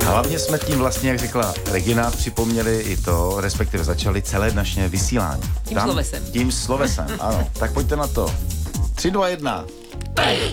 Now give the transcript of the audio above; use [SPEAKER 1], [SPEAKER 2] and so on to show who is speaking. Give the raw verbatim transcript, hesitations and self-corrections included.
[SPEAKER 1] Hlavně jsme tím vlastně, jak řekla Regina, připomněli i to, respektive začali celé dnešní vysílání.
[SPEAKER 2] Tím slovesem.
[SPEAKER 1] Tím slovesem, ano. Tak pojďte na to. Tři, dva, jedna.